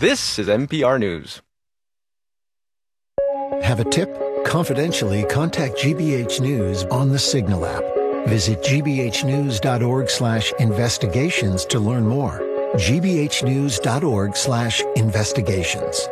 This is NPR News. Have a tip? Confidentially contact GBH News on the Signal app. Visit gbhnews.org/investigations to learn more. gbhnews.org/investigations.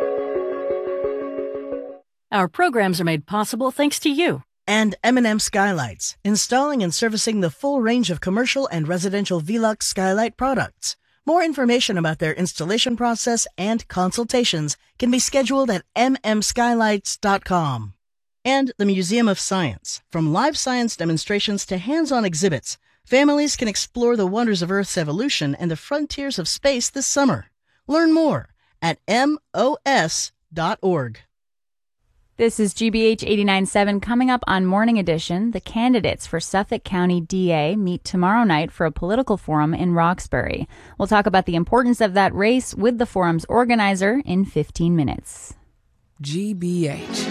Our programs are made possible thanks to you. And M&M Skylights, installing and servicing the full range of commercial and residential Velux skylight products. More information about their installation process and consultations can be scheduled at mmskylights.com. And the Museum of Science. From live science demonstrations to hands-on exhibits, families can explore the wonders of Earth's evolution and the frontiers of space this summer. Learn more at mos.org. This is GBH 89.7. Coming up on Morning Edition, the candidates for Suffolk County DA meet tomorrow night for a political forum in Roxbury. We'll talk about the importance of that race with the forum's organizer in 15 minutes. GBH.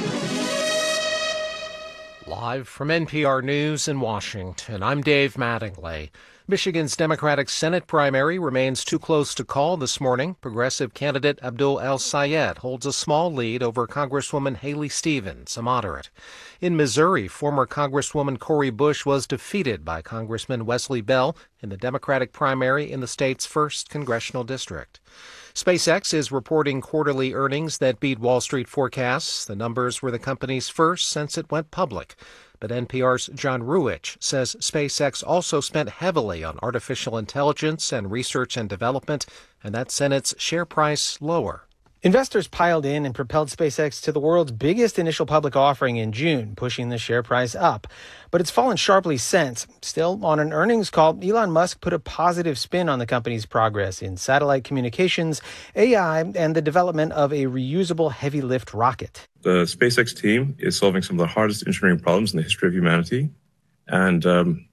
Live from NPR News in Washington, I'm Dave Mattingly. Michigan's Democratic Senate primary remains too close to call this morning. Progressive candidate Abdul El-Sayed holds a small lead over Congresswoman Haley Stevens, a moderate. In Missouri, former Congresswoman Cori Bush was defeated by Congressman Wesley Bell in the Democratic primary in the state's 1st congressional district. SpaceX is reporting quarterly earnings that beat Wall Street forecasts. The numbers were the company's first since it went public. But NPR's John Ruwitch says SpaceX also spent heavily on artificial intelligence and research and development, and that sent its share price lower. Investors piled in and propelled SpaceX to the world's biggest initial public offering in June, pushing the share price up. But it's fallen sharply since. Still, on an earnings call, Elon Musk put a positive spin on the company's progress in satellite communications, AI, and the development of a reusable heavy-lift rocket. The SpaceX team is solving some of the hardest engineering problems in the history of humanity, and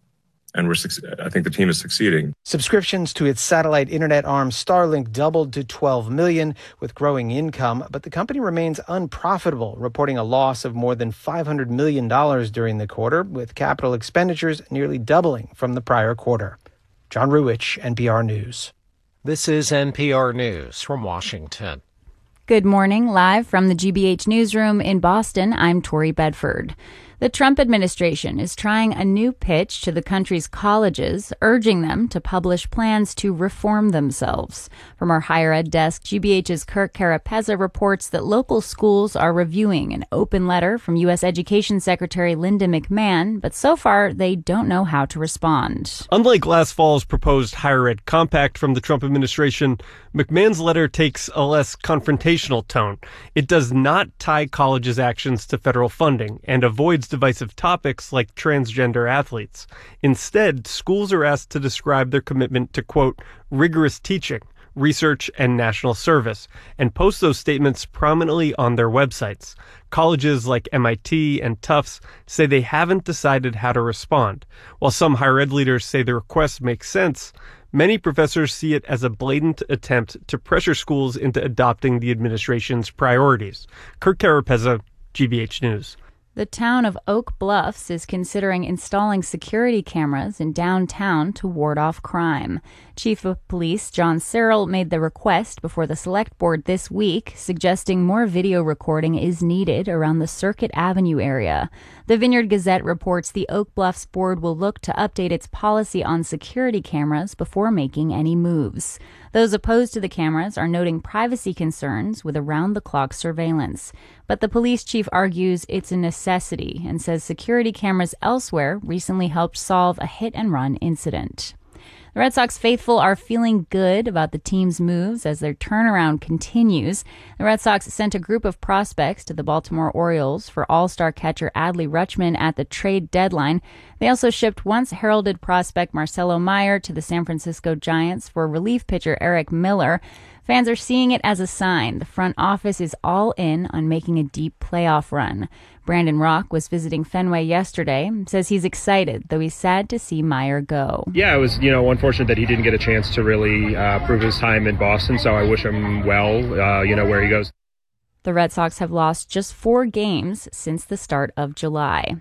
I think the team is succeeding. Subscriptions to its satellite internet arm Starlink doubled to 12 million with growing income, but the company remains unprofitable, reporting a loss of more than $500 million during the quarter, with capital expenditures nearly doubling from the prior quarter. John Ruwitch, NPR News. This is NPR News from Washington. Good morning. Live from the GBH newsroom in Boston, I'm Tori Bedford. The Trump administration is trying a new pitch to the country's colleges, urging them to publish plans to reform themselves. From our higher ed desk, GBH's Kirk Carapezza reports that local schools are reviewing an open letter from U.S. Education Secretary Linda McMahon, but so far they don't know how to respond. Unlike last fall's proposed higher ed compact from the Trump administration, McMahon's letter takes a less confrontational tone. It does not tie colleges' actions to federal funding and avoids divisive topics like transgender athletes. Instead, schools are asked to describe their commitment to, quote, rigorous teaching, research, and national service, and post those statements prominently on their websites. Colleges like MIT and Tufts say they haven't decided how to respond. While some higher ed leaders say the request makes sense, many professors see it as a blatant attempt to pressure schools into adopting the administration's priorities. Kirk Carapezza, GBH News. The town of Oak Bluffs is considering installing security cameras in downtown to ward off crime. Chief of Police John Searle made the request before the Select Board this week, suggesting more video recording is needed around the Circuit Avenue area. The Vineyard Gazette reports the Oak Bluffs Board will look to update its policy on security cameras before making any moves. Those opposed to the cameras are noting privacy concerns with around-the-clock surveillance. But the police chief argues it's a necessity and says security cameras elsewhere recently helped solve a hit-and-run incident. The Red Sox faithful are feeling good about the team's moves as their turnaround continues. The Red Sox sent a group of prospects to the Baltimore Orioles for All-Star catcher Adley Rutschman at the trade deadline. They also shipped once-heralded prospect Marcelo Meyer to the San Francisco Giants for relief pitcher Eric Miller. Fans are seeing it as a sign the front office is all in on making a deep playoff run. Brandon Rock was visiting Fenway yesterday, says he's excited, though he's sad to see Meyer go. Yeah, it was, unfortunate that he didn't get a chance to really prove his time in Boston, so I wish him well, where he goes. The Red Sox have lost just 4 games since the start of July.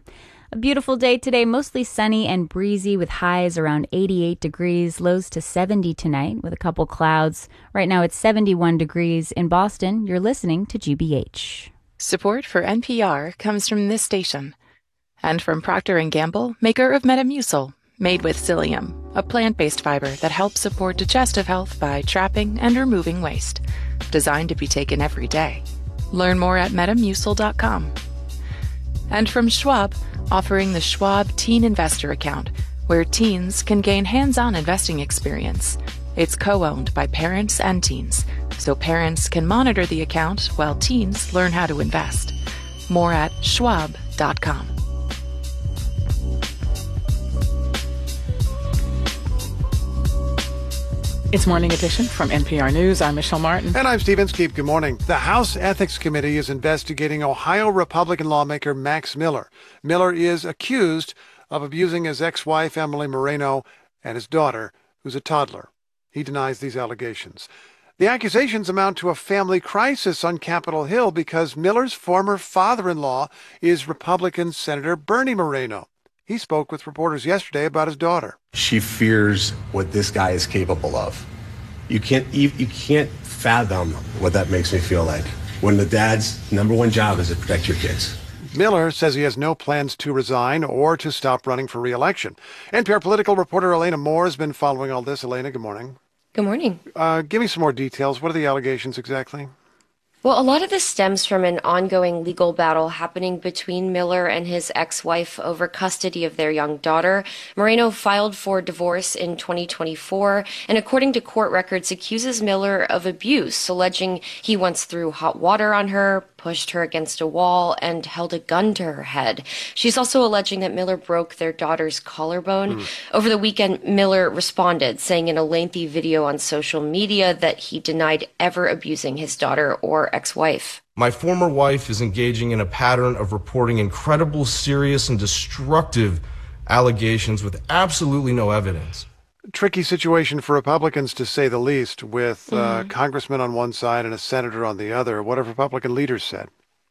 A beautiful day today, mostly sunny and breezy with highs around 88 degrees, lows to 70 tonight with a couple clouds. Right now it's 71 degrees in Boston. You're listening to GBH. Support for NPR comes from this station and from Procter & Gamble, maker of Metamucil, made with psyllium, a plant-based fiber that helps support digestive health by trapping and removing waste. Designed to be taken every day. Learn more at Metamucil.com. And from Schwab, offering the Schwab Teen Investor Account, where teens can gain hands-on investing experience. It's co-owned by parents and teens, so parents can monitor the account while teens learn how to invest. More at Schwab.com. It's Morning Edition from NPR News. I'm Michelle Martin. And I'm Steve Inskeep. Good morning. The House Ethics Committee is investigating Ohio Republican lawmaker Max Miller. Miller is accused of abusing his ex-wife, Emily Moreno, and his daughter, who's a toddler. He denies these allegations. The accusations amount to a family crisis on Capitol Hill because Miller's former father-in-law is Republican Senator Bernie Moreno. He spoke with reporters yesterday about his daughter. She fears what this guy is capable of. You can't fathom what that makes me feel like when the dad's number one job is to protect your kids. Miller says he has no plans to resign or to stop running for re-election. NPR political reporter Elena Moore has been following all this. Elena, good morning. Good morning. Give me some more details. What are the allegations exactly? Well, a lot of this stems from an ongoing legal battle happening between Miller and his ex-wife over custody of their young daughter. Moreno filed for divorce in 2024 and, according to court records, accuses Miller of abuse, alleging he once threw hot water on her, pushed her against a wall, and held a gun to her head. She's also alleging that Miller broke their daughter's collarbone. Over the weekend, Miller responded, saying in a lengthy video on social media that he denied ever abusing his daughter or ex-wife. My former wife is engaging in a pattern of reporting incredible, serious, and destructive allegations with absolutely no evidence. Tricky situation for Republicans, to say the least, with congressmen on one side and a senator on the other. What have Republican leaders said?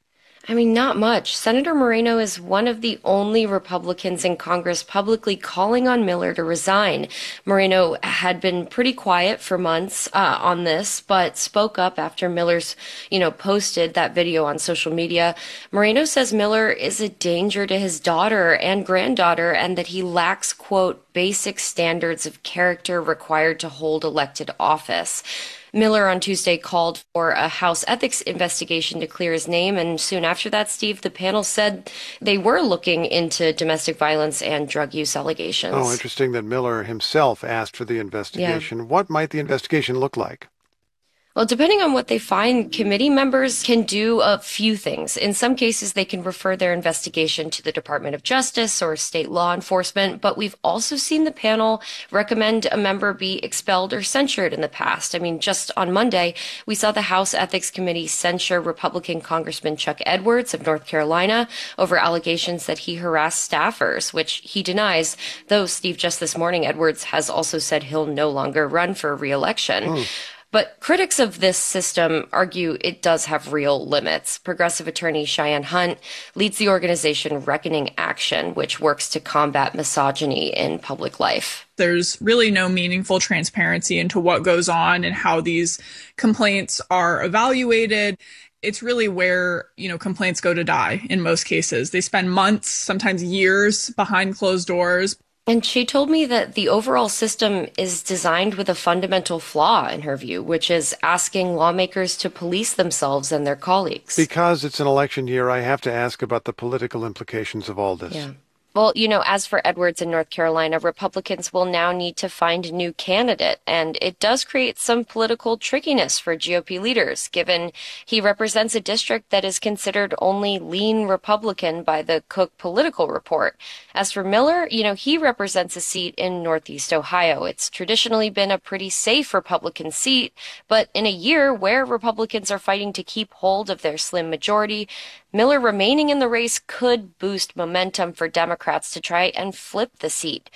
I mean, not much. Senator Moreno is one of the only Republicans in Congress publicly calling on Miller to resign. Moreno had been pretty quiet for months on this, but spoke up after Miller's, posted that video on social media. Moreno says Miller is a danger to his daughter and granddaughter and that he lacks, quote, basic standards of character required to hold elected office. Miller on Tuesday called for a House ethics investigation to clear his name, and soon after that, Steve, the panel said they were looking into domestic violence and drug use allegations. Oh, interesting that Miller himself asked for the investigation. Yeah. What might the investigation look like? Well, depending on what they find, committee members can do a few things. In some cases, they can refer their investigation to the Department of Justice or state law enforcement, but we've also seen the panel recommend a member be expelled or censured in the past. I mean, just on Monday, we saw the House Ethics Committee censure Republican Congressman Chuck Edwards of North Carolina over allegations that he harassed staffers, which he denies, though, Steve, just this morning, Edwards has also said he'll no longer run for re-election. But critics of this system argue it does have real limits. Progressive attorney Cheyenne Hunt leads the organization Reckoning Action, which works to combat misogyny in public life. There's really no meaningful transparency into what goes on and how these complaints are evaluated. It's really where, complaints go to die in most cases. They spend months, sometimes years behind closed doors. And she told me that the overall system is designed with a fundamental flaw, in her view, which is asking lawmakers to police themselves and their colleagues. Because it's an election year, I have to ask about the political implications of all this. Yeah. Well, as for Edwards in North Carolina, Republicans will now need to find a new candidate, and it does create some political trickiness for GOP leaders, given he represents a district that is considered only lean Republican by the Cook Political Report. As for Miller, he represents a seat in Northeast Ohio. It's traditionally been a pretty safe Republican seat, but in a year where Republicans are fighting to keep hold of their slim majority, Miller remaining in the race could boost momentum for Democrats to try and flip the seat.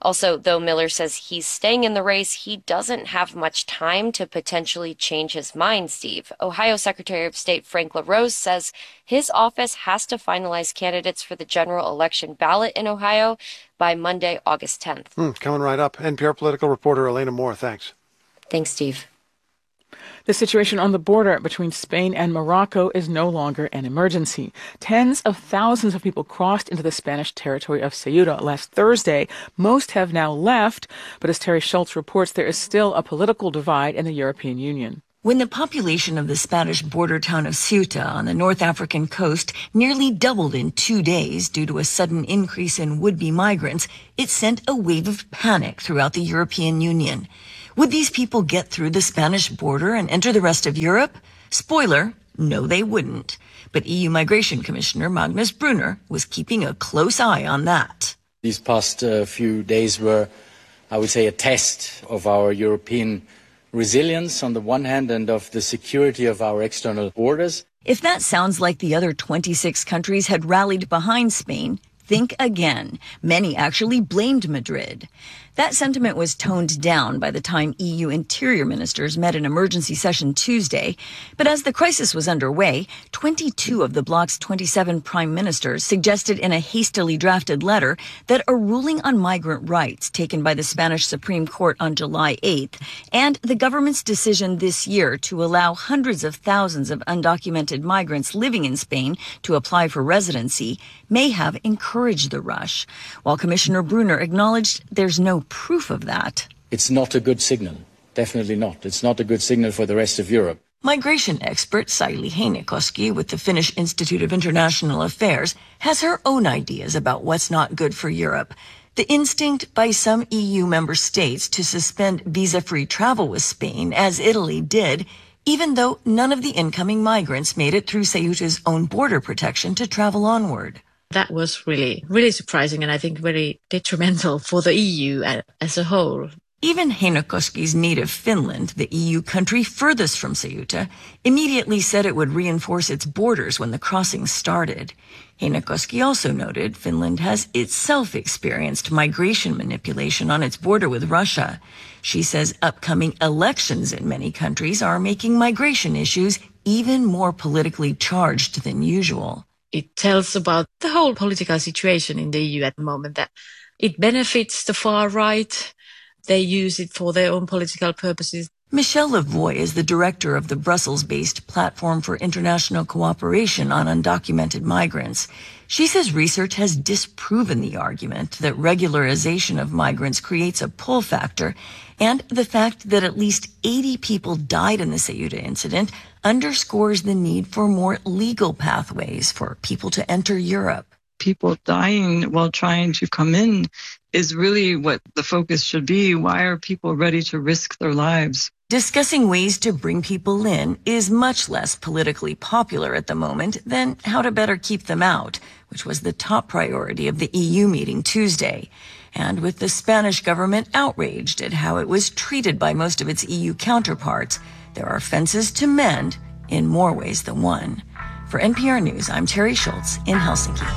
Also, though Miller says he's staying in the race, he doesn't have much time to potentially change his mind, Steve. Ohio Secretary of State Frank LaRose says his office has to finalize candidates for the general election ballot in Ohio by Monday, August 10th. Coming right up. NPR political reporter Elena Moore, thanks. Thanks, Steve. The situation on the border between Spain and Morocco is no longer an emergency. Tens of thousands of people crossed into the Spanish territory of Ceuta last Thursday. Most have now left, but as Terry Schultz reports, there is still a political divide in the European Union. When the population of the Spanish border town of Ceuta on the North African coast nearly doubled in 2 days due to a sudden increase in would-be migrants, it sent a wave of panic throughout the European Union. Would these people get through the Spanish border and enter the rest of Europe? Spoiler, no, they wouldn't. But EU Migration Commissioner Magnus Brunner was keeping a close eye on that. These past few days were, I would say, a test of our European resilience on the one hand and of the security of our external borders. If that sounds like the other 26 countries had rallied behind Spain, think again. Many actually blamed Madrid. That sentiment was toned down by the time EU interior ministers met in emergency session Tuesday. But as the crisis was underway, 22 of the bloc's 27 prime ministers suggested in a hastily drafted letter that a ruling on migrant rights taken by the Spanish Supreme Court on July 8th and the government's decision this year to allow hundreds of thousands of undocumented migrants living in Spain to apply for residency may have encouraged the rush. While Commissioner Brunner acknowledged there's no proof of that. It's not a good signal. Definitely not. It's not a good signal for the rest of Europe. Migration expert Saili Heinokoski with the Finnish Institute of International Affairs has her own ideas about what's not good for Europe. The instinct by some EU member states to suspend visa-free travel with Spain, as Italy did, even though none of the incoming migrants made it through Ceuta's own border protection to travel onward. That was really, really surprising and I think very detrimental for the EU as a whole. Even Heinokoski's native Finland, the EU country furthest from Ceuta, immediately said it would reinforce its borders when the crossing started. Heinokoski also noted Finland has itself experienced migration manipulation on its border with Russia. She says upcoming elections in many countries are making migration issues even more politically charged than usual. It tells about the whole political situation in the EU at the moment, that it benefits the far right. They use it for their own political purposes. Michelle Lavoie is the director of the Brussels-based Platform for International Cooperation on Undocumented Migrants. She says research has disproven the argument that regularization of migrants creates a pull factor, and the fact that at least 80 people died in the Ceuta incident underscores the need for more legal pathways for people to enter Europe. People dying while trying to come in is really what the focus should be. Why are people ready to risk their lives? Discussing ways to bring people in is much less politically popular at the moment than how to better keep them out, which was the top priority of the EU meeting Tuesday. And with the Spanish government outraged at how it was treated by most of its EU counterparts, there are fences to mend in more ways than one. For NPR News, I'm Terry Schultz in Helsinki.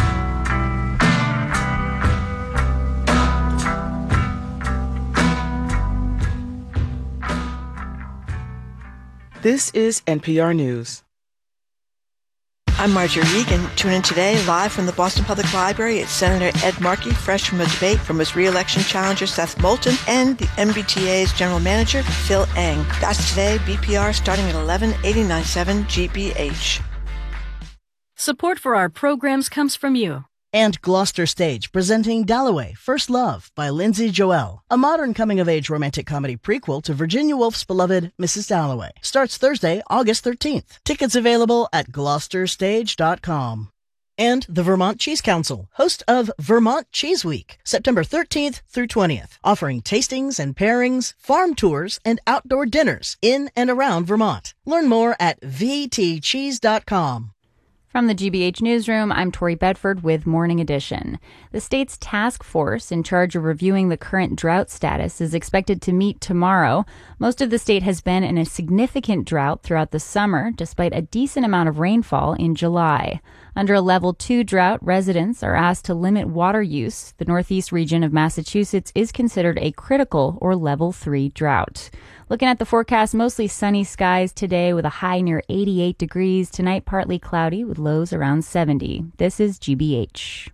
This is NPR News. I'm Marjorie Egan. Tune in today live from the Boston Public Library. It's Senator Ed Markey, fresh from a debate from his re-election challenger Seth Moulton and the MBTA's general manager Phil Eng. That's today, BPR, starting at 11:89.7 GBH. Support for our programs comes from you. And Gloucester Stage, presenting Dalloway, First Love by Lindsay Joel, a modern coming-of-age romantic comedy prequel to Virginia Woolf's beloved Mrs. Dalloway. Starts Thursday, August 13th. Tickets available at gloucesterstage.com. And the Vermont Cheese Council, host of Vermont Cheese Week, September 13th through 20th, offering tastings and pairings, farm tours, and outdoor dinners in and around Vermont. Learn more at vtcheese.com. From the GBH Newsroom, I'm Tori Bedford with Morning Edition. The state's task force in charge of reviewing the current drought status is expected to meet tomorrow. Most of the state has been in a significant drought throughout the summer, despite a decent amount of rainfall in July. Under a Level 2 drought, residents are asked to limit water use. The northeast region of Massachusetts is considered a critical or Level 3 drought. Looking at the forecast, mostly sunny skies today with a high near 88 degrees. Tonight, partly cloudy with lows around 70. This is GBH.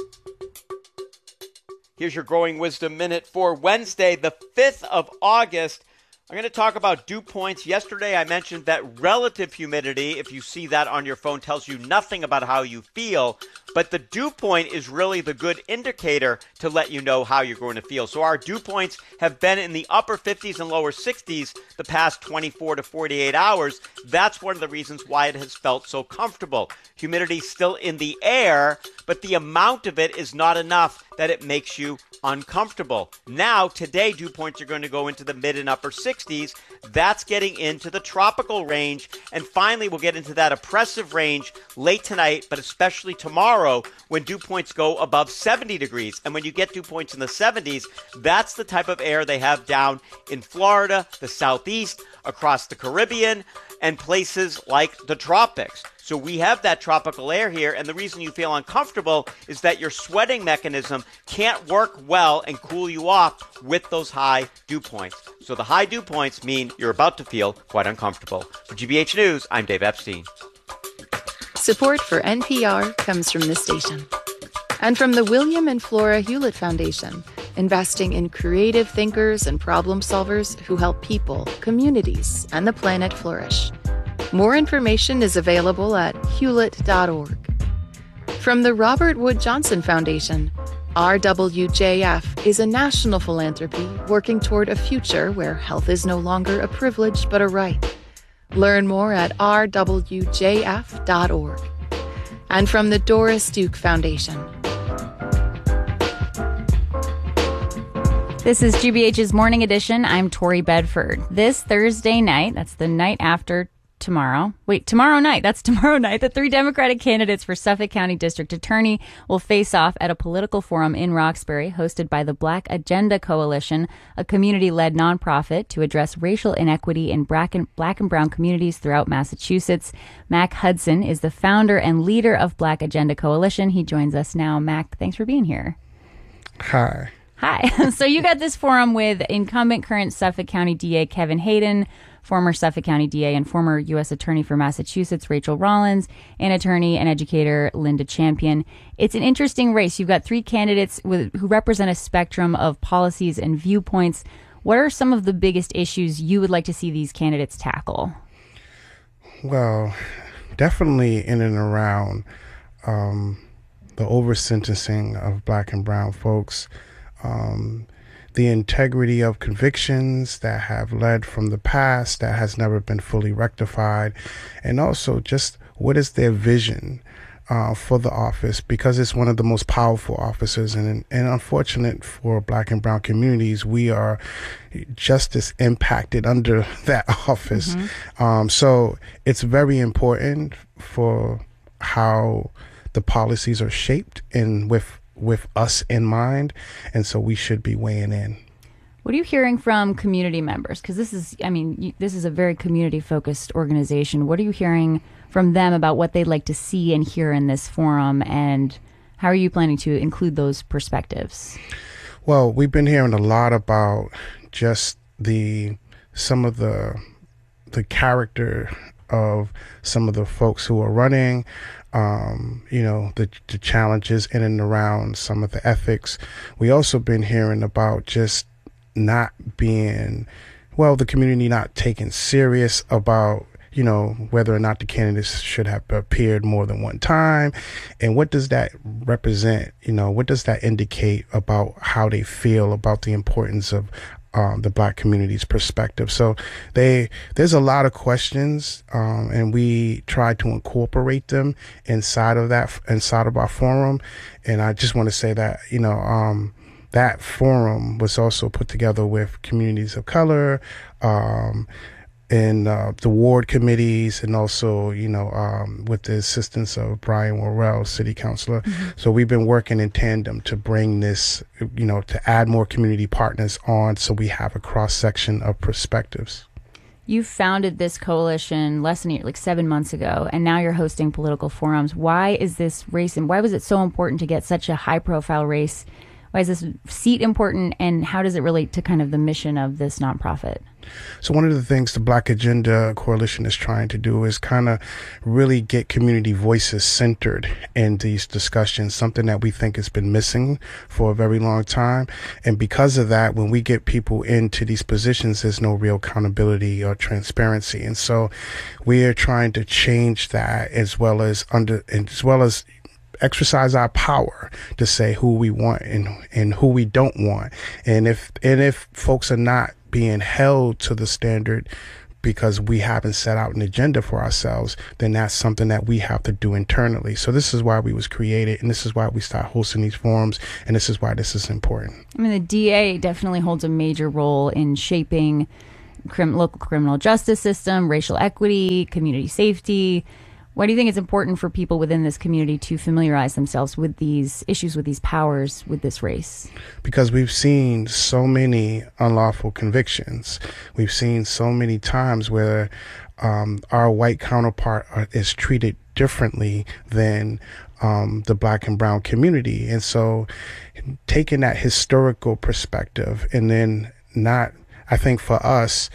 Here's your Growing Wisdom Minute for Wednesday, the 5th of August. I'm going to talk about dew points. Yesterday, I mentioned that relative humidity, if you see that on your phone, tells you nothing about how you feel. But the dew point is really the good indicator to let you know how you're going to feel. So our dew points have been in the upper 50s and lower 60s the past 24 to 48 hours. That's one of the reasons why it has felt so comfortable. Humidity is still in the air, but the amount of it is not enough that it makes you uncomfortable. Now, today, dew points are going to go into the mid and upper 60s. That's getting into the tropical range. And finally, we'll get into that oppressive range late tonight, but especially tomorrow when dew points go above 70 degrees. And when you get dew points in the 70s, that's the type of air they have down in Florida, the Southeast, across the Caribbean, and places like the tropics. So we have that tropical air here, and the reason you feel uncomfortable is that your sweating mechanism can't work well and cool you off with those high dew points. So the high dew points mean you're about to feel quite uncomfortable. For GBH News, I'm Dave Epstein. Support for NPR comes from this station and from the William and Flora Hewlett Foundation, investing in creative thinkers and problem solvers who help people, communities, and the planet flourish. More information is available at hewlett.org. From the Robert Wood Johnson Foundation, RWJF is a national philanthropy working toward a future where health is no longer a privilege but a right. Learn more at rwjf.org. And from the Doris Duke Foundation. This is GBH's Morning Edition. I'm Tori Bedford. This Thursday night, that's the night after tomorrow night, the 3 Democratic candidates for Suffolk County District Attorney will face off at a political forum in Roxbury hosted by the Black Agenda Coalition, a community-led nonprofit to address racial inequity in black and brown communities throughout Massachusetts. Mac Hudson is the founder and leader of Black Agenda Coalition. He joins us now. Mac, thanks for being here. Hi. So you got this forum with incumbent current Suffolk County DA Kevin Hayden, former Suffolk County DA and former U.S. Attorney for Massachusetts Rachel Rollins, and attorney and educator Linda Champion. It's an interesting race. You've got 3 candidates who represent a spectrum of policies and viewpoints. What are some of the biggest issues you would like to see these candidates tackle? Well, definitely in and around the over-sentencing of black and brown folks, the integrity of convictions that have led from the past that has never been fully rectified, and also just what is their vision for the office, because it's one of the most powerful offices, and unfortunate for black and brown communities, we are just as impacted under that office. Mm-hmm. So it's very important for how the policies are shaped and with us in mind, and so we should be weighing in. What are you hearing from community members? Because this is a very community-focused organization. What are you hearing from them about what they'd like to see and hear in this forum, and how are you planning to include those perspectives? Well, we've been hearing a lot about just some of the character of some of the folks who are running, the challenges in and around some of the ethics. We also been hearing about just not being, the community not taking serious about, whether or not the candidates should have appeared more than one time. And what does that represent? What does that indicate about how they feel about the importance of the black community's perspective? So there's a lot of questions, and we try to incorporate them inside of our forum. And I just want to say that, that forum was also put together with communities of color, the ward committees, and also, with the assistance of Brian Worrell, city councilor. Mm-hmm. So we've been working in tandem to bring this, to add more community partners on, so we have a cross section of perspectives. You founded this coalition less than 7 months ago, and now you're hosting political forums. Why is this race, and why was it so important to get such a high-profile race? Why is this seat important, and how does it relate to kind of the mission of this nonprofit? So one of the things the Black Agenda Coalition is trying to do is kind of really get community voices centered in these discussions, something that we think has been missing for a very long time. And because of that, when we get people into these positions, there's no real accountability or transparency. And so we are trying to change that, as well as exercise our power to say who we want and who we don't want. And if folks are not being held to the standard because we haven't set out an agenda for ourselves, then that's something that we have to do internally. So this is why we was created, and this is why we start hosting these forums, and this is why this is important. I mean, the DA definitely holds a major role in shaping local criminal justice system, racial equity, community safety. Why do you think it's important for people within this community to familiarize themselves with these issues, with these powers, with this race? Because we've seen so many unlawful convictions. We've seen so many times where our white counterpart is treated differently than the Black and brown community. And so taking that historical perspective, and then I think for us,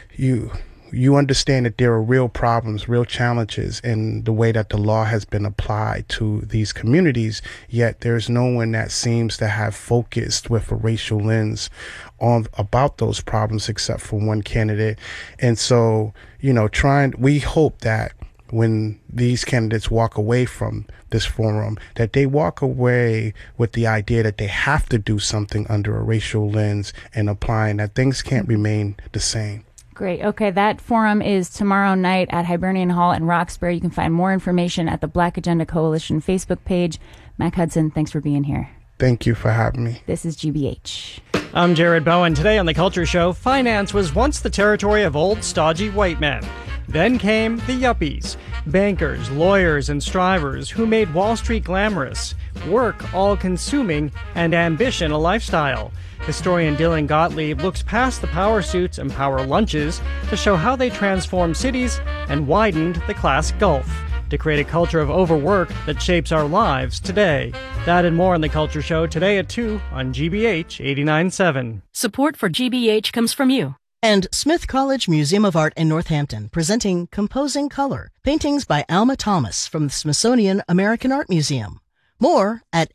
you understand that there are real problems, real challenges in the way that the law has been applied to these communities, yet there's no one that seems to have focused with a racial lens on about those problems except for one candidate. And so, we hope that when these candidates walk away from this forum, that they walk away with the idea that they have to do something under a racial lens, and applying that things can't remain the same. Great. Okay, that forum is tomorrow night at Hibernian Hall in Roxbury. You can find more information at the Black Agenda Coalition Facebook page. Mac Hudson, thanks for being here. Thank you for having me. This is GBH. I'm Jared Bowen. Today on The Culture Show, finance was once the territory of old, stodgy white men. Then came the yuppies, bankers, lawyers, and strivers who made Wall Street glamorous, work all-consuming, and ambition a lifestyle. Historian Dylan Gottlieb looks past the power suits and power lunches to show how they transformed cities and widened the class gulf to create a culture of overwork that shapes our lives today. That and more on The Culture Show today at 2 on GBH 89.7. Support for GBH comes from you. And Smith College Museum of Art in Northampton, presenting Composing Color, paintings by Alma Thomas from the Smithsonian American Art Museum. More at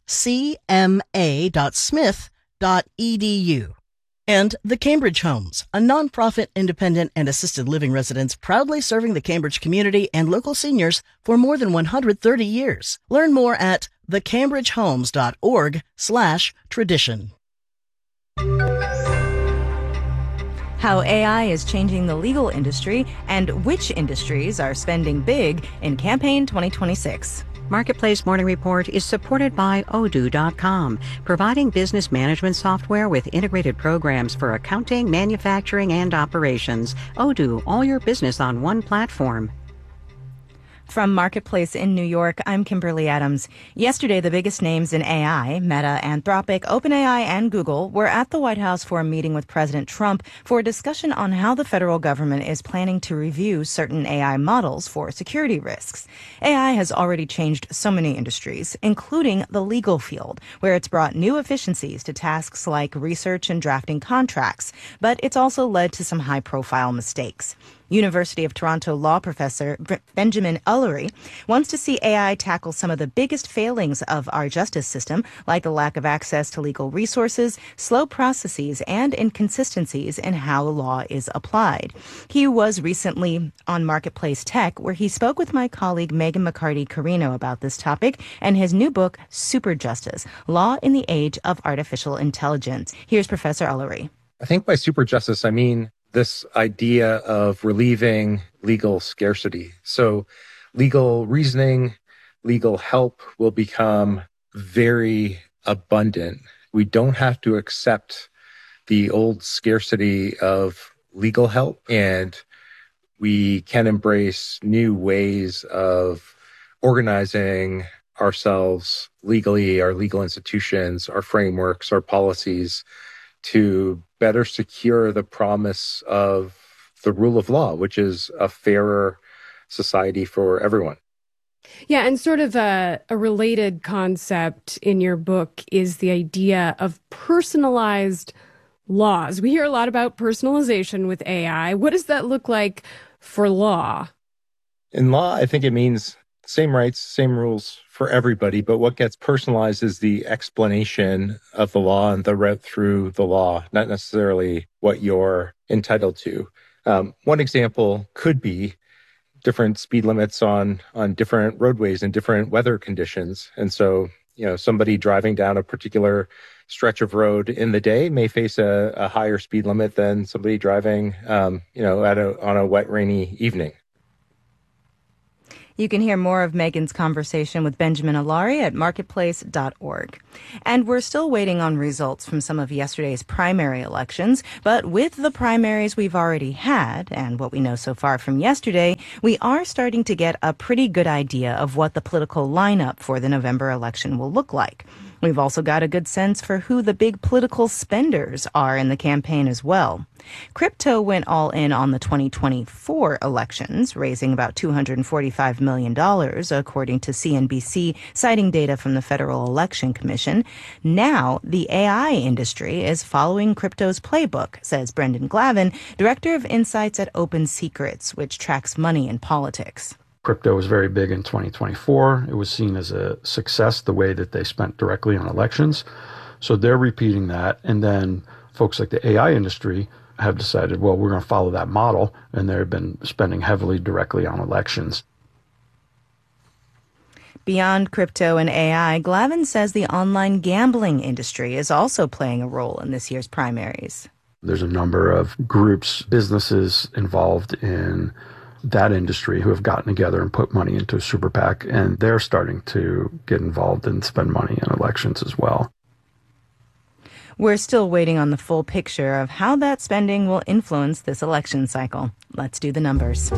scma.smith.edu. And the Cambridge Homes, a nonprofit, independent, and assisted living residence proudly serving the Cambridge community and local seniors for more than 130 years. Learn more at thecambridgehomes.org/tradition. How AI is changing the legal industry and which industries are spending big in campaign 2026. Marketplace Morning Report is supported by Odoo.com, providing business management software with integrated programs for accounting, manufacturing, and operations. Odoo, all your business on one platform. From Marketplace in New York, I'm Kimberly Adams. Yesterday, the biggest names in AI, Meta, Anthropic, OpenAI, and Google, were at the White House for a meeting with President Trump for a discussion on how the federal government is planning to review certain AI models for security risks. AI has already changed so many industries, including the legal field, where it's brought new efficiencies to tasks like research and drafting contracts, but it's also led to some high-profile mistakes. University of Toronto law professor Benjamin Ullery wants to see AI tackle some of the biggest failings of our justice system, like the lack of access to legal resources, slow processes, and inconsistencies in how the law is applied. He was recently on Marketplace Tech, where he spoke with my colleague Megan McCarty-Carino about this topic and his new book, Super Justice: Law in the Age of Artificial Intelligence. Here's Professor Ullery. I think by super justice, I mean this idea of relieving legal scarcity. So legal reasoning, legal help will become very abundant. We don't have to accept the old scarcity of legal help, and we can embrace new ways of organizing ourselves legally, our legal institutions, our frameworks, our policies, to better secure the promise of the rule of law, which is a fairer society for everyone. Yeah, and sort of a related concept in your book is the idea of personalized laws. We hear a lot about personalization with AI. What does that look like for law? In law, I think it means same rights, same rules for everybody, but what gets personalized is the explanation of the law and the route through the law, not necessarily what you're entitled to. One example could be different speed limits on different roadways and different weather conditions. And so, somebody driving down a particular stretch of road in the day may face a higher speed limit than somebody driving, on a wet, rainy evening. You can hear more of Megan's conversation with Benjamin Allari at marketplace.org. And we're still waiting on results from some of yesterday's primary elections, but with the primaries we've already had and what we know so far from yesterday, we are starting to get a pretty good idea of what the political lineup for the November election will look like. We've also got a good sense for who the big political spenders are in the campaign as well. Crypto went all in on the 2024 elections, raising about $245 million, according to CNBC, citing data from the Federal Election Commission. Now, the AI industry is following crypto's playbook, says Brendan Glavin, director of insights at Open Secrets, which tracks money in politics. Crypto was very big in 2024. It was seen as a success, the way that they spent directly on elections. So they're repeating that. And then folks like the AI industry have decided, well, we're going to follow that model. And they've been spending heavily directly on elections. Beyond crypto and AI, Glavin says the online gambling industry is also playing a role in this year's primaries. There's a number of groups, businesses involved in that industry who have gotten together and put money into a super PAC, and they're starting to get involved and spend money in elections as well. We're still waiting on the full picture of how that spending will influence this election cycle. Let's do the numbers.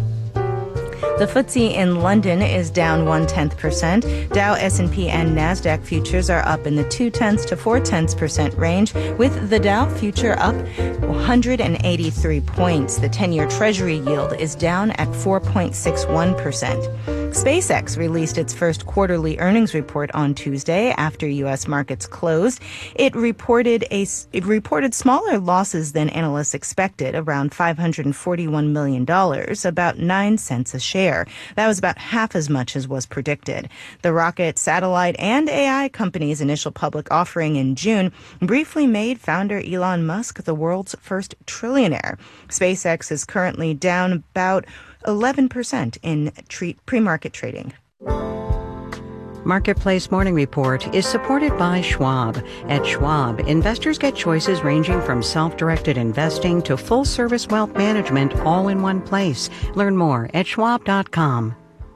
The FTSE in London is down 0.1%. Dow, S&P, and NASDAQ futures are up in the 0.2 to 0.4% range, with the Dow future up 183 points. The 10-year Treasury yield is down at 4.61%. SpaceX released its first quarterly earnings report on Tuesday after U.S. markets closed. It reported smaller losses than analysts expected, around $541 million, about 9 cents a share. That was about half as much as was predicted. The rocket, satellite, and AI company's initial public offering in June briefly made founder Elon Musk the world's first trillionaire. SpaceX is currently down about 11% in pre-market trading. Marketplace Morning Report is supported by Schwab. At Schwab, investors get choices ranging from self-directed investing to full-service wealth management all in one place. Learn more at schwab.com.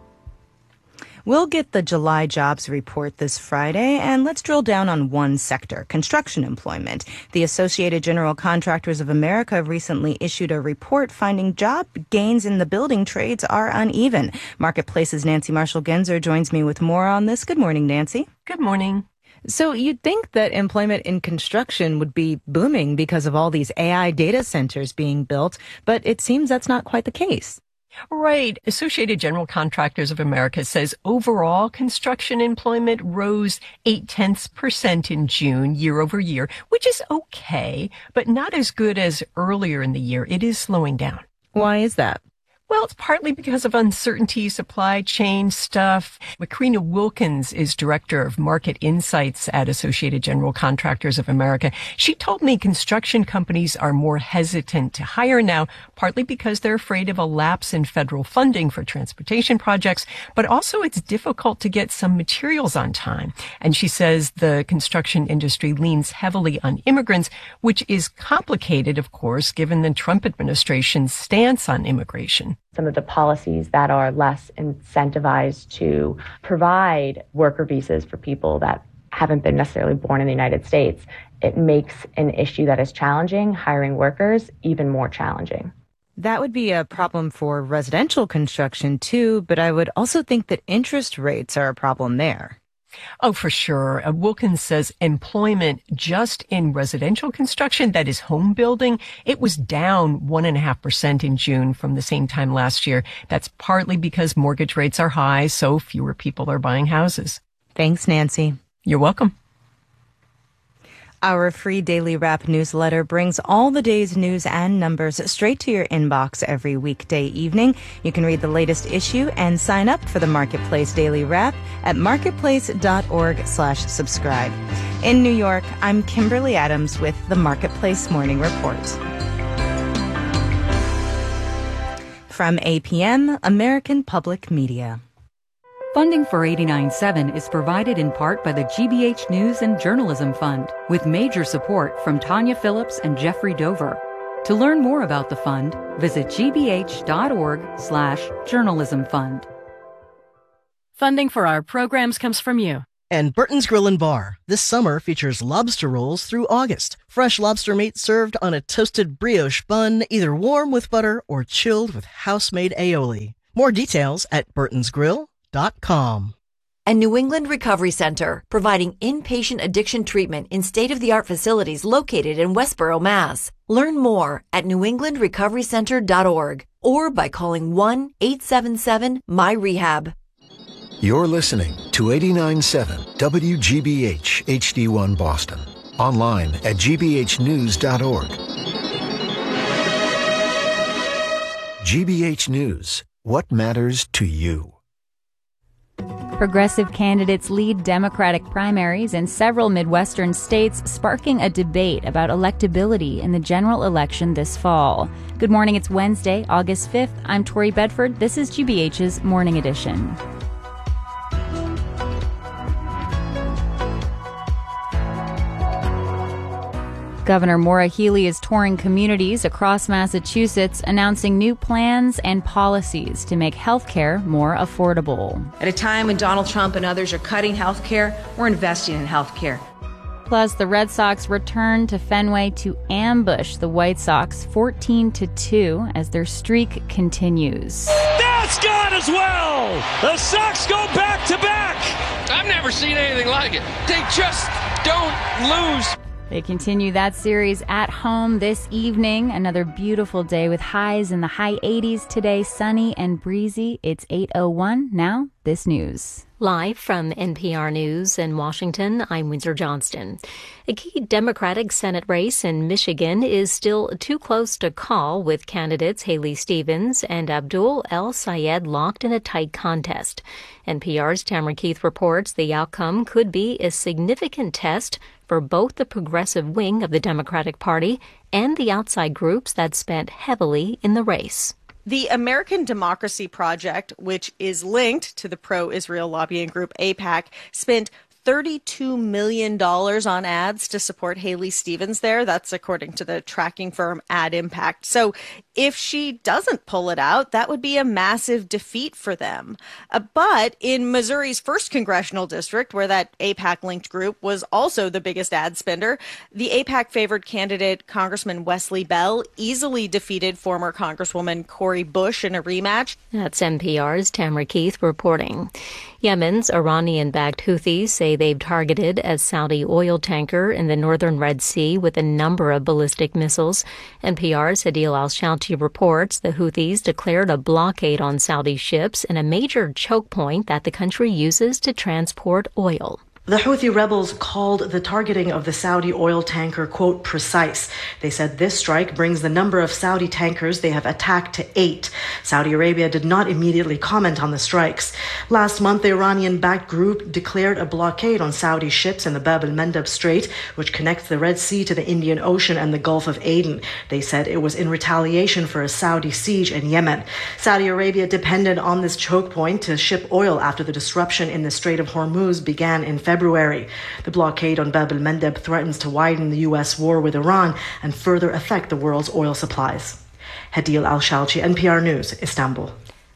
We'll get the July jobs report this Friday, and let's drill down on one sector, construction employment. The Associated General Contractors of America recently issued a report finding job gains in the building trades are uneven. Marketplace's Nancy Marshall-Genzer joins me with more on this. Good morning, Nancy. Good morning. So you'd think that employment in construction would be booming because of all these AI data centers being built, but it seems that's not quite the case. Right. Associated General Contractors of America says overall construction employment rose 0.8% in June year over year, which is okay, but not as good as earlier in the year. It is slowing down. Why is that? Well, it's partly because of uncertainty, supply chain stuff. Macrina Wilkins is director of market insights at Associated General Contractors of America. She told me construction companies are more hesitant to hire now, partly because they're afraid of a lapse in federal funding for transportation projects, but also it's difficult to get some materials on time. And she says the construction industry leans heavily on immigrants, which is complicated, of course, given the Trump administration's stance on immigration. Some of the policies that are less incentivized to provide worker visas for people that haven't been necessarily born in the United States it makes an issue that is challenging, hiring workers, even more challenging. That would be a problem for residential construction too, but I would also think that interest rates are a problem there. Oh, for sure. Wilkins says employment just in residential construction, that is home building, it was down 1.5% in June from the same time last year. That's partly because mortgage rates are high, so fewer people are buying houses. Thanks, Nancy. You're welcome. Our free daily wrap newsletter brings all the day's news and numbers straight to your inbox every weekday evening. You can read the latest issue and sign up for the Marketplace Daily Wrap at marketplace.org/subscribe. In New York, I'm Kimberly Adams with the Marketplace Morning Report. From APM, American Public Media. Funding for 89.7 is provided in part by the GBH News and Journalism Fund, with major support from Tanya Phillips and Jeffrey Dover. To learn more about the fund, visit gbh.org/journalism fund. Funding for our programs comes from you. And Burton's Grill and Bar this summer features lobster rolls through August. Fresh lobster meat served on a toasted brioche bun, either warm with butter or chilled with house-made aioli. More details at burtonsgrill.com. And New England Recovery Center, providing inpatient addiction treatment in state-of-the-art facilities located in Westboro, Mass. Learn more at newenglandrecoverycenter.org or by calling 1-877-MY-REHAB. You're listening to 89.7 WGBH HD1 Boston. Online at gbhnews.org. GBH News. What matters to you? Progressive candidates lead Democratic primaries in several Midwestern states, sparking a debate about electability in the general election this fall. Good morning, it's Wednesday, August 5th. I'm Tori Bedford. This is GBH's Morning Edition. Governor Maura Healey is touring communities across Massachusetts, announcing new plans and policies to make health care more affordable. At a time when Donald Trump and others are cutting health care, we're investing in health care. Plus, the Red Sox return to Fenway to ambush the White Sox 14-2 as their streak continues. That's gone as well! The Sox go back-to-back! I've never seen anything like it. They just don't lose. They continue that series at home this evening. Another beautiful day with highs in the high 80s today, sunny and breezy. It's 8:01. Now, this news. Live from NPR News in Washington, I'm Windsor Johnston. A key Democratic Senate race in Michigan is still too close to call, with candidates Haley Stevens and Abdul El-Sayed locked in a tight contest. NPR's Tamara Keith reports the outcome could be a significant test for both the progressive wing of the Democratic Party and the outside groups that spent heavily in the race. The American Democracy Project, which is linked to the pro-Israel lobbying group AIPAC, spent $32 million on ads to support Haley Stevens there. That's according to the tracking firm Ad Impact. So if she doesn't pull it out, that would be a massive defeat for them. But in Missouri's 1st congressional district, where that AIPAC-linked group was also the biggest ad spender, the AIPAC-favored candidate, Congressman Wesley Bell, easily defeated former Congresswoman Cori Bush in a rematch. That's NPR's Tamara Keith reporting. Yemen's Iranian-backed Houthis say they've targeted a Saudi oil tanker in the northern Red Sea with a number of ballistic missiles. NPR's Adil Al-Shalti reports the Houthis declared a blockade on Saudi ships in a major choke point that the country uses to transport oil. The Houthi rebels called the targeting of the Saudi oil tanker, quote, precise. They said this strike brings the number of Saudi tankers they have attacked to 8. Saudi Arabia did not immediately comment on the strikes. Last month, the Iranian-backed group declared a blockade on Saudi ships in the Bab el-Mandeb Strait, which connects the Red Sea to the Indian Ocean and the Gulf of Aden. They said it was in retaliation for a Saudi siege in Yemen. Saudi Arabia depended on this choke point to ship oil after the disruption in the Strait of Hormuz began in February. The blockade on Bab el-Mandeb threatens to widen the U.S. war with Iran and further affect the world's oil supplies. Hadil Al-Shalchi, NPR News, Istanbul.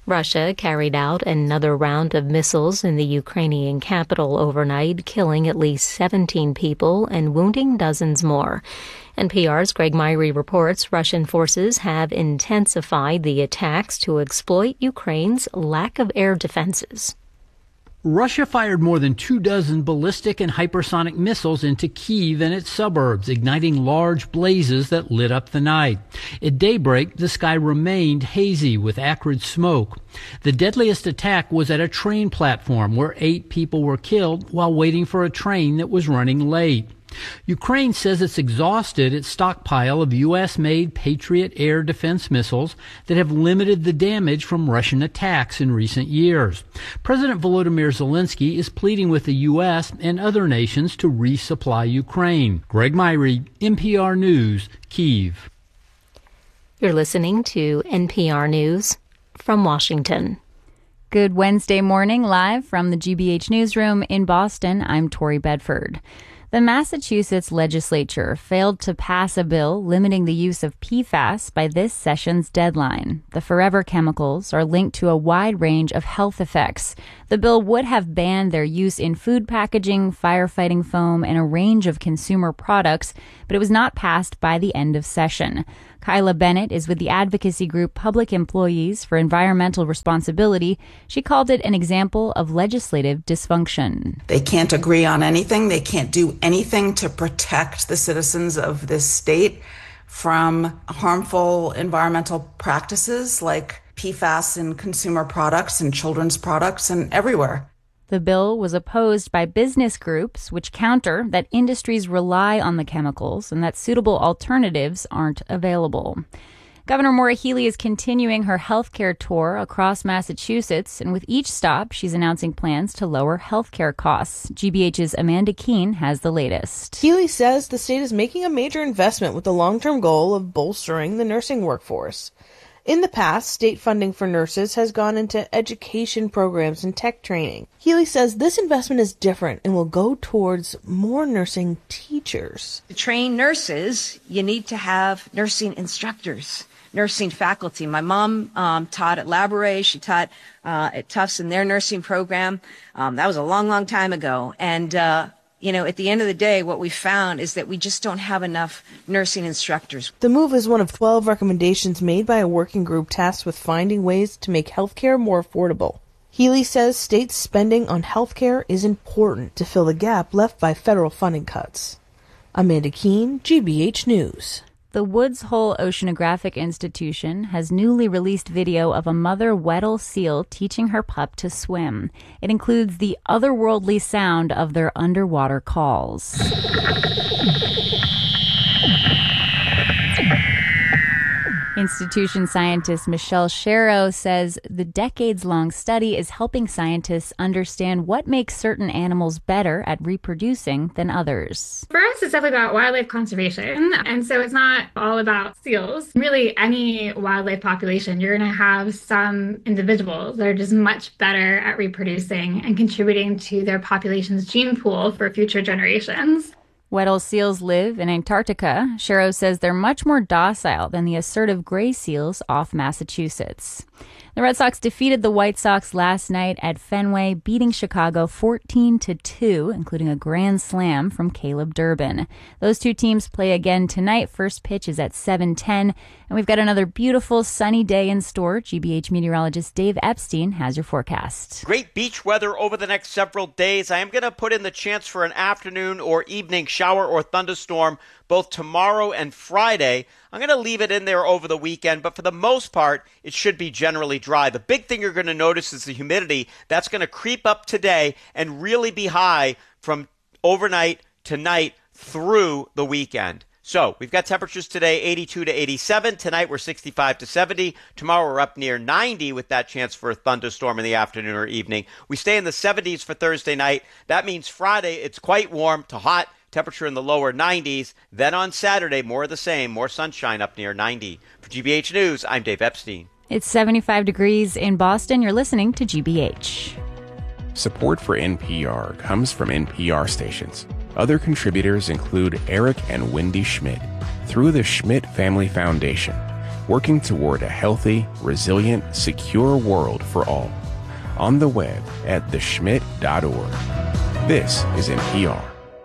Russia carried out another round of missiles in the Ukrainian capital overnight, killing at least 17 people and wounding dozens more. NPR's Greg Myrie reports Russian forces have intensified the attacks to exploit Ukraine's lack of air defenses. Russia fired more than 24 ballistic and hypersonic missiles into Kyiv and its suburbs, igniting large blazes that lit up the night. At daybreak, the sky remained hazy with acrid smoke. The deadliest attack was at a train platform where 8 people were killed while waiting for a train that was running late. Ukraine says it's exhausted its stockpile of U.S.-made Patriot air defense missiles that have limited the damage from Russian attacks in recent years. President Volodymyr Zelensky is pleading with the U.S. and other nations to resupply Ukraine. Greg Myrie, NPR News, Kyiv. You're listening to NPR News from Washington. Good Wednesday morning, live from the GBH Newsroom in Boston. I'm Tori Bedford. The Massachusetts legislature failed to pass a bill limiting the use of PFAS by this session's deadline. The forever chemicals are linked to a wide range of health effects. The bill would have banned their use in food packaging, firefighting foam, and a range of consumer products, but it was not passed by the end of session. Kyla Bennett is with the advocacy group Public Employees for Environmental Responsibility. She called it an example of legislative dysfunction. They can't agree on anything. They can't do anything to protect the citizens of this state from harmful environmental practices like PFAS in consumer products and children's products and everywhere. The bill was opposed by business groups, which counter that industries rely on the chemicals and that suitable alternatives aren't available. Governor Maura Healey is continuing her healthcare tour across Massachusetts, and with each stop, she's announcing plans to lower healthcare costs. GBH's Amanda Keene has the latest. Healey says the state is making a major investment with the long-term goal of bolstering the nursing workforce. In the past, state funding for nurses has gone into education programs and tech training. Healey says this investment is different and will go towards more nursing teachers. To train nurses, you need to have nursing instructors, nursing faculty. My mom taught at Labouré. She taught at Tufts in their nursing program. That was a long, long time ago. And at the end of the day, what we found is that we just don't have enough nursing instructors. The move is one of 12 recommendations made by a working group tasked with finding ways to make healthcare more affordable. Healey says state spending on healthcare is important to fill the gap left by federal funding cuts. Amanda Keene, GBH News. The Woods Hole Oceanographic Institution has newly released video of a mother Weddell seal teaching her pup to swim. It includes the otherworldly sound of their underwater calls. Institution scientist Michelle Sharrow says the decades-long study is helping scientists understand what makes certain animals better at reproducing than others. For us, it's definitely about wildlife conservation. And so it's not all about seals. Really, any wildlife population, you're going to have some individuals that are just much better at reproducing and contributing to their population's gene pool for future generations. Weddell seals live in Antarctica. Sharrow says they're much more docile than the assertive gray seals off Massachusetts. The Red Sox defeated the White Sox last night at Fenway, beating Chicago 14-2, including a grand slam from Caleb Durbin. Those two teams play again tonight. First pitch is at 7:10, and we've got another beautiful sunny day in store. GBH meteorologist Dave Epstein has your forecast. Great beach weather over the next several days. I am going to put in the chance for an afternoon or evening shower or thunderstorm both tomorrow and Friday. I'm going to leave it in there over the weekend, but for the most part, it should be generally dry. The big thing you're going to notice is the humidity. That's going to creep up today and really be high from overnight tonight through the weekend. So we've got temperatures today 82 to 87. Tonight we're 65 to 70. Tomorrow we're up near 90 with that chance for a thunderstorm in the afternoon or evening. We stay in the 70s for Thursday night. That means Friday it's quite warm to hot. Temperature in the lower 90s. Then on Saturday, more of the same, more sunshine up near 90. For GBH News, I'm Dave Epstein. It's 75 degrees in Boston. You're listening to GBH. Support for NPR comes from NPR stations. Other contributors include Eric and Wendy Schmidt through the Schmidt Family Foundation. working toward a healthy, resilient, secure world for all. On the web at theschmidt.org. This is NPR.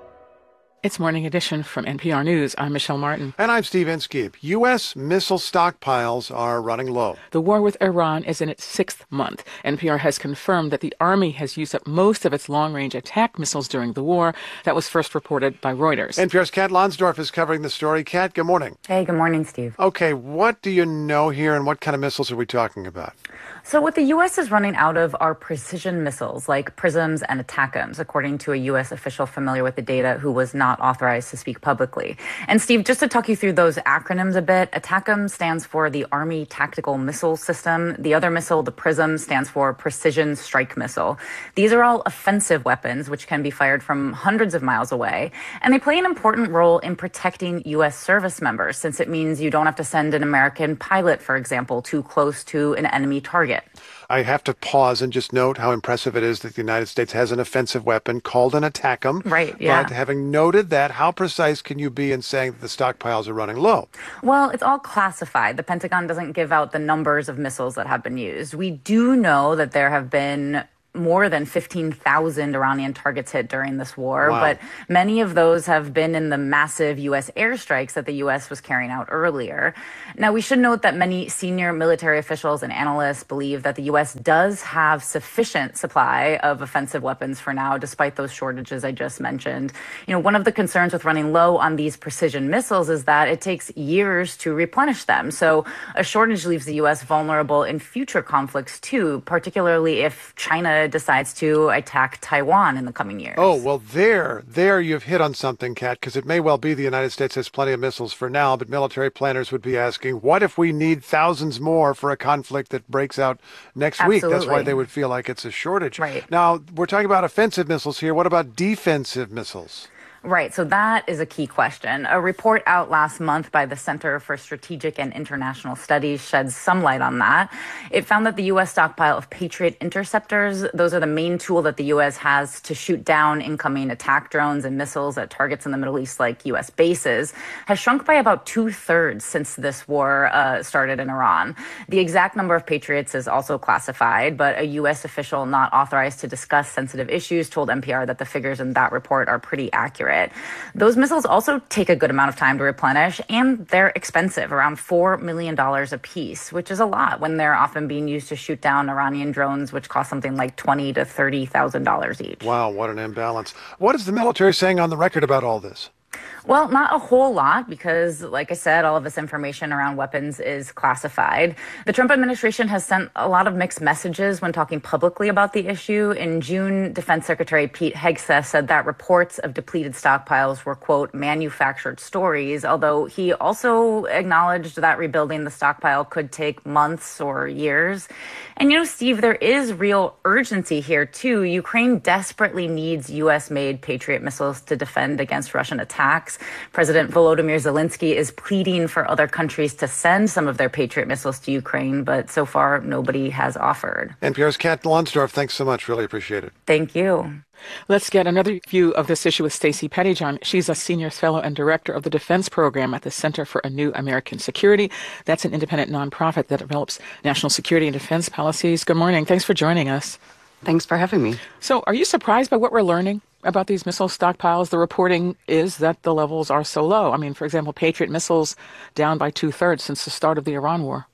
It's Morning Edition from NPR News. I'm Michelle Martin. And I'm Steve Inskeep. U.S. missile stockpiles are running low. The war with Iran is in its 6th month. NPR has confirmed that the Army has used up most of its long-range attack missiles during the war. That was first reported by Reuters. NPR's Kat Lonsdorf is covering the story. Kat, good morning. Hey, good morning, Steve. Okay, what do you know here, and what kind of missiles are we talking about? So what the U.S. is running out of are precision missiles like PrSMs and ATACMS, according to a U.S. official familiar with the data who was not authorized to speak publicly. And Steve, just to talk you through those acronyms a bit, ATACMS stands for the Army Tactical Missile System. The other missile, the PrSM, stands for Precision Strike Missile. These are all offensive weapons, which can be fired from hundreds of miles away. And they play an important role in protecting U.S. service members, since it means you don't have to send an American pilot, for example, too close to an enemy target. I have to pause and just note how impressive it is that the United States has an offensive weapon called an ATACMS. Right, yeah. But having noted that, how precise can you be in saying that the stockpiles are running low? Well, it's all classified. The Pentagon doesn't give out the numbers of missiles that have been used. We do know that there have been more than 15,000 Iranian targets hit during this war, wow. But many of those have been in the massive U.S. airstrikes that the U.S. was carrying out earlier. Now, we should note that many senior military officials and analysts believe that the U.S. does have sufficient supply of offensive weapons for now, despite those shortages I just mentioned. You know, one of the concerns with running low on these precision missiles is that it takes years to replenish them. So a shortage leaves the U.S. vulnerable in future conflicts, too, particularly if China decides to attack Taiwan in the coming years. Oh, well, there you've hit on something, Kat, because it may well be the United States has plenty of missiles for now, but military planners would be asking, what if we need thousands more for a conflict that breaks out next Absolutely. week? That's why they would feel like it's a shortage. Right. Now, we're talking about offensive missiles here. What about defensive missiles? Right. So that is a key question. A report out last month by the Center for Strategic and International Studies sheds some light on that. It found that the U.S. stockpile of Patriot interceptors, those are the main tool that the U.S. has to shoot down incoming attack drones and missiles at targets in the Middle East like U.S. bases, has shrunk by about 2/3 since this war started in Iran. The exact number of Patriots is also classified, but a U.S. official not authorized to discuss sensitive issues told NPR that the figures in that report are pretty accurate. Those missiles also take a good amount of time to replenish, and they're expensive, around $4 million a piece, which is a lot when they're often being used to shoot down Iranian drones, which cost something like $20,000 to $30,000 each. Wow, what an imbalance. What is the military saying on the record about all this? Well, not a whole lot because, like I said, all of this information around weapons is classified. The Trump administration has sent a lot of mixed messages when talking publicly about the issue. In June, Defense Secretary Pete Hegseth said that reports of depleted stockpiles were, quote, manufactured stories, although he also acknowledged that rebuilding the stockpile could take months or years. And, you know, Steve, there is real urgency here, too. Ukraine desperately needs U.S.-made Patriot missiles to defend against Russian attacks. President Volodymyr Zelensky is pleading for other countries to send some of their Patriot missiles to Ukraine, but so far nobody has offered. NPR's Kat Lonsdorf, thanks so much. Really appreciate it. Thank you. Let's get another view of this issue with Stacey Pettyjohn. She's a senior fellow and director of the defense program at the Center for a New American Security. That's an independent nonprofit that develops national security and defense policies. Good morning. Thanks for joining us. Thanks for having me. So are you surprised by what we're learning about these missile stockpiles? The reporting is that the levels are so low. I mean, for example, Patriot missiles down by 2/3 since the start of the Iran war.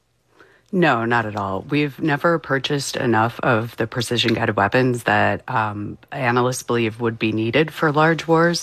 No, not at all. We've never purchased enough of the precision-guided weapons that analysts believe would be needed for large wars.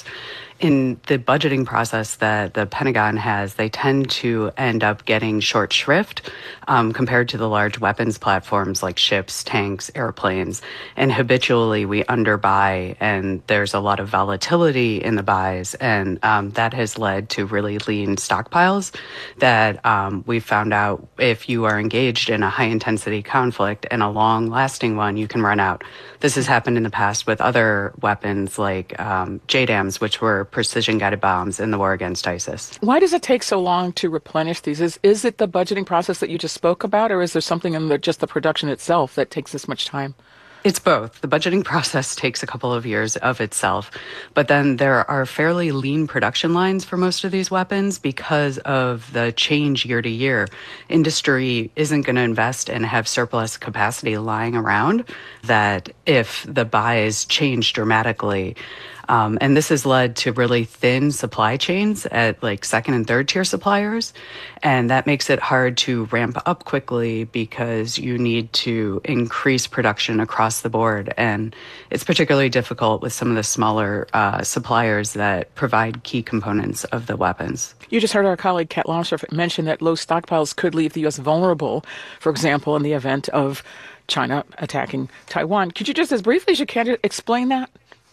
In the budgeting process that the Pentagon has, they tend to end up getting short shrift compared to the large weapons platforms like ships, tanks, airplanes. And habitually, we underbuy, and there's a lot of volatility in the buys. And that has led to really lean stockpiles that we found out if you are engaged in a high-intensity conflict and a long-lasting one, you can run out. This has happened in the past with other weapons like JDAMs, which were precision-guided bombs in the war against ISIS. Why does it take so long to replenish these? Is it the budgeting process that you just spoke about, or is there something in just the production itself that takes this much time? It's both. The budgeting process takes a couple of years of itself, but then there are fairly lean production lines for most of these weapons because of the change year to year. Industry isn't going to invest and have surplus capacity lying around that if the buys change dramatically. And this has led to really thin supply chains at like second and third tier suppliers. And that makes it hard to ramp up quickly because you need to increase production across the board. And it's particularly difficult with some of the smaller suppliers that provide key components of the weapons. You just heard our colleague Kat Lomsdorf mention that low stockpiles could leave the U.S. vulnerable, for example, in the event of China attacking Taiwan. Could you just as briefly as you can explain that?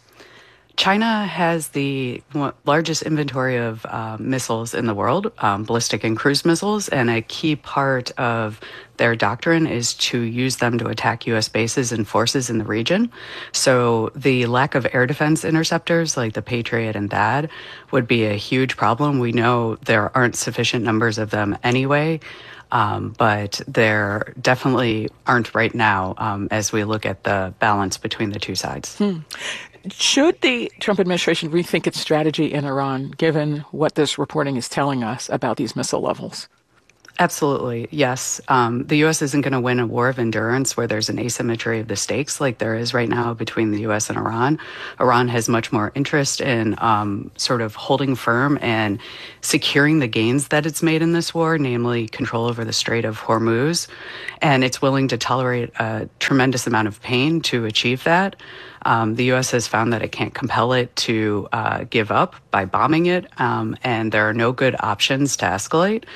China has the largest inventory of missiles in the world, ballistic and cruise missiles, and a key part of their doctrine is to use them to attack U.S. bases and forces in the region. So the lack of air defense interceptors like the Patriot and THAAD would be a huge problem. We know there aren't sufficient numbers of them anyway, but there definitely aren't right now as we look at the balance between the two sides. Should the Trump administration rethink its strategy in Iran, given what this reporting is telling us about these missile levels? Absolutely, yes. The U.S. isn't going to win a war of endurance where there's an asymmetry of the stakes like there is right now between the U.S. and Iran. Iran has much more interest in sort of holding firm and securing the gains that it's made in this war, namely control over the Strait of Hormuz. And it's willing to tolerate a tremendous amount of pain to achieve that. The U.S. has found that it can't compel it to give up by bombing it, and there are no good options to escalate.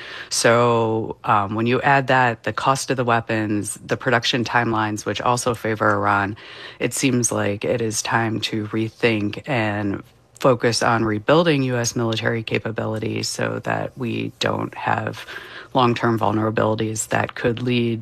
So when you add that, the cost of the weapons, the production timelines, which also favor Iran, it seems like it is time to rethink and focus on rebuilding U.S. military capabilities so that we don't have long-term vulnerabilities that could lead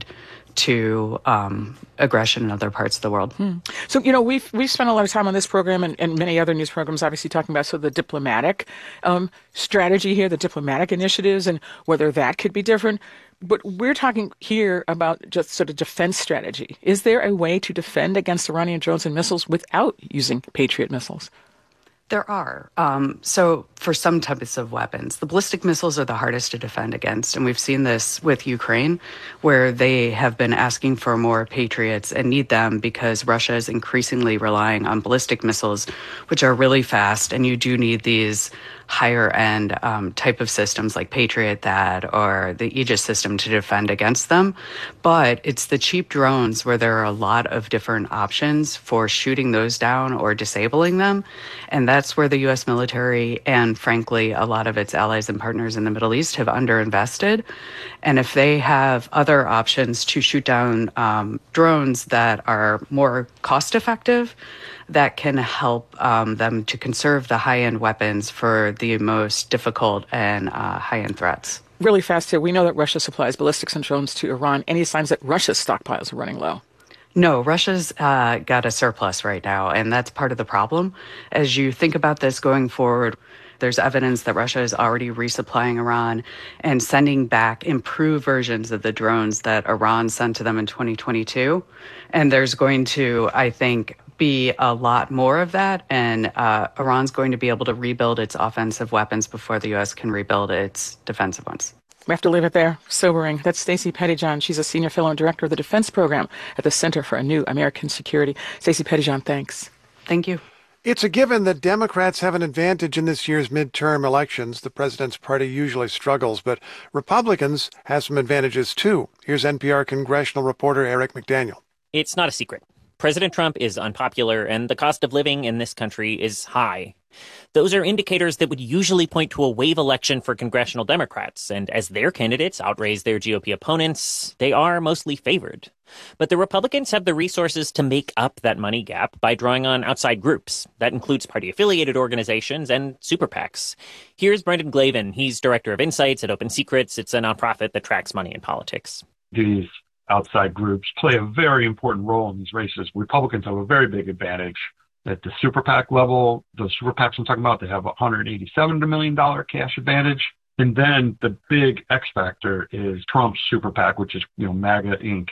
to aggression in other parts of the world. So, we've spent a lot of time on this program and many other news programs, obviously talking about the diplomatic strategy here, the diplomatic initiatives, and whether that could be different. But we're talking here about just sort of defense strategy. Is there a way to defend against Iranian drones and missiles without using Patriot missiles? There are. So for some types of weapons, the ballistic missiles are the hardest to defend against. And we've seen this with Ukraine, where they have been asking for more Patriots and need them because Russia is increasingly relying on ballistic missiles, which are really fast. And you do need these higher end type of systems like Patriot, THAAD, or the Aegis system to defend against them. But it's the cheap drones where there are a lot of different options for shooting those down or disabling them. And that's where the U.S. military and, frankly, a lot of its allies and partners in the Middle East have underinvested. And if they have other options to shoot down drones that are more cost effective, that can help them to conserve the high-end weapons for the most difficult and high-end threats. Really fast here, we know that Russia supplies ballistics and drones to Iran. Any signs that Russia's stockpiles are running low? No, Russia's got a surplus right now, and that's part of the problem. As you think about this going forward, there's evidence that Russia is already resupplying Iran and sending back improved versions of the drones that Iran sent to them in 2022. And there's going to, I think, be a lot more of that, and Iran's going to be able to rebuild its offensive weapons before the U.S. can rebuild its defensive ones. We have to leave it there. Sobering. That's Stacey Pettyjohn. She's a senior fellow and director of the defense program at the Center for a New American Security. Stacey Pettyjohn, thanks. Thank you. It's a given that Democrats have an advantage in this year's midterm elections. The president's party usually struggles, but Republicans have some advantages too. Here's NPR congressional reporter Eric McDaniel. It's not a secret. President Trump is unpopular, and the cost of living in this country is high. Those are indicators that would usually point to a wave election for congressional Democrats, and as their candidates outraise their GOP opponents, they are mostly favored. But the Republicans have the resources to make up that money gap by drawing on outside groups. That includes party-affiliated organizations and super PACs. Here's Brendan Glavin. He's director of Insights at Open Secrets. It's a nonprofit that tracks money in politics. These outside groups play a very important role in these races. Republicans have a very big advantage at the super PAC level. The super PACs I'm talking about, they have a $187 million cash advantage. And then the big X factor is Trump's super PAC, which is, MAGA Inc.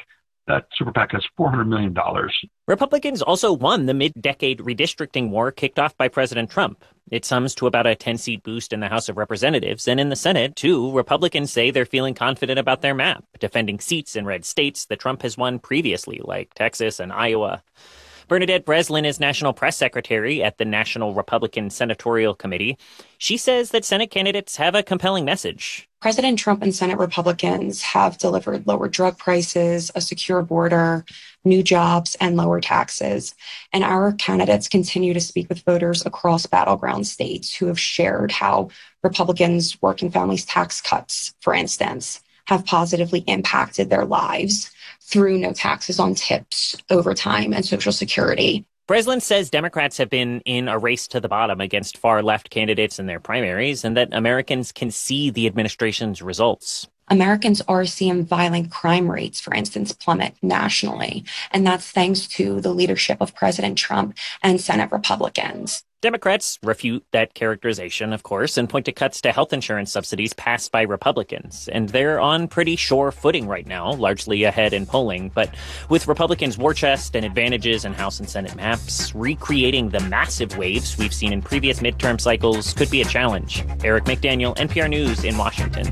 That super PAC has $400 million. Republicans also won the mid-decade redistricting war kicked off by President Trump. It sums to about a 10-seat boost in the House of Representatives. And in the Senate, too, Republicans say they're feeling confident about their map, defending seats in red states that Trump has won previously, like Texas and Iowa. Bernadette Breslin is National Press Secretary at the National Republican Senatorial Committee. She says that Senate candidates have a compelling message. President Trump and Senate Republicans have delivered lower drug prices, a secure border, new jobs, and lower taxes. And our candidates continue to speak with voters across battleground states who have shared how Republicans' working families tax cuts, for instance, have positively impacted their lives through no taxes on tips, overtime, and Social Security. Breslin says Democrats have been in a race to the bottom against far-left candidates in their primaries and that Americans can see the administration's results. Americans are seeing violent crime rates, for instance, plummet nationally. And that's thanks to the leadership of President Trump and Senate Republicans. Democrats refute that characterization, of course, and point to cuts to health insurance subsidies passed by Republicans. And they're on pretty sure footing right now, largely ahead in polling. But with Republicans' war chest and advantages in House and Senate maps, recreating the massive waves we've seen in previous midterm cycles could be a challenge. Eric McDaniel, NPR News in Washington.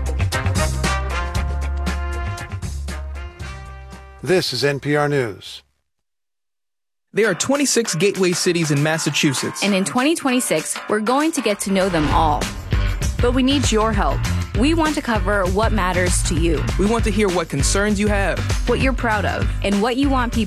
This is NPR News. There are 26 gateway cities in Massachusetts. And in 2026, we're going to get to know them all. But we need your help. We want to cover what matters to you. We want to hear what concerns you have, what you're proud of, and what you want people